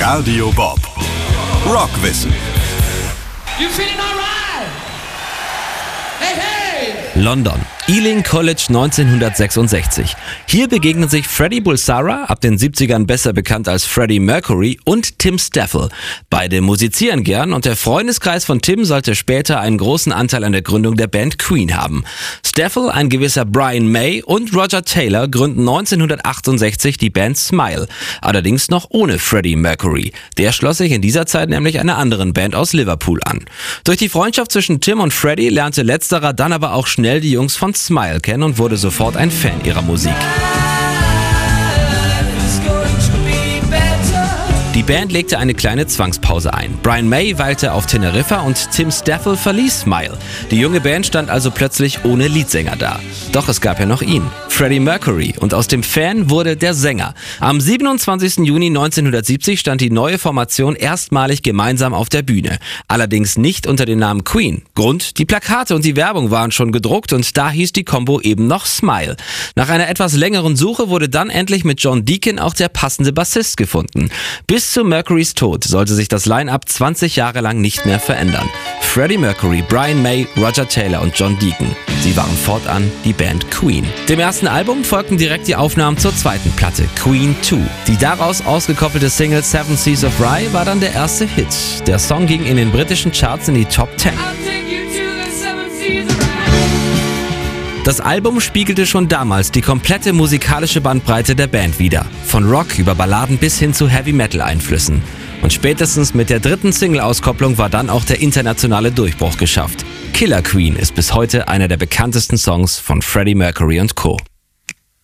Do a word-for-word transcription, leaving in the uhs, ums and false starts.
Radio Bob. Rockwissen. You feeling all right? Hey, hey! London, Ealing College neunzehnhundertsechsundsechzig. Hier begegnen sich Freddie Bulsara, ab den siebzigern besser bekannt als Freddie Mercury, und Tim Staffel. Beide musizieren gern und der Freundeskreis von Tim sollte später einen großen Anteil an der Gründung der Band Queen haben. Staffel, ein gewisser Brian May und Roger Taylor gründen neunzehnhundertachtundsechzig die Band Smile, allerdings noch ohne Freddie Mercury. Der schloss sich in dieser Zeit nämlich einer anderen Band aus Liverpool an. Durch die Freundschaft zwischen Tim und Freddie lernte letzterer dann aber auch schnell die Jungs von Smile kennen und wurde sofort ein Fan ihrer Musik. Die Band legte eine kleine Zwangspause ein. Brian May weilte auf Teneriffa und Tim Staffel verließ Smile. Die junge Band stand also plötzlich ohne Leadsänger da. Doch es gab ja noch ihn, Freddie Mercury, und aus dem Fan wurde der Sänger. Am siebenundzwanzigsten Juni neunzehnhundertsiebzig stand die neue Formation erstmalig gemeinsam auf der Bühne. Allerdings nicht unter dem Namen Queen. Grund: die Plakate und die Werbung waren schon gedruckt und da hieß die Combo eben noch Smile. Nach einer etwas längeren Suche wurde dann endlich mit John Deacon auch der passende Bassist gefunden. Bis zu Mercurys Tod sollte sich das Line-Up zwanzig Jahre lang nicht mehr verändern. Freddie Mercury, Brian May, Roger Taylor und John Deacon. Sie waren fortan die Band Queen. Dem ersten Album folgten direkt die Aufnahmen zur zweiten Platte, Queen zwei. Die daraus ausgekoppelte Single Seven Seas of Rye war dann der erste Hit. Der Song ging in den britischen Charts in die Top Ten. Das Album spiegelte schon damals die komplette musikalische Bandbreite der Band wider. Von Rock über Balladen bis hin zu Heavy-Metal-Einflüssen. Und spätestens mit der dritten Single-Auskopplung war dann auch der internationale Durchbruch geschafft. Killer Queen ist bis heute einer der bekanntesten Songs von Freddie Mercury und Co.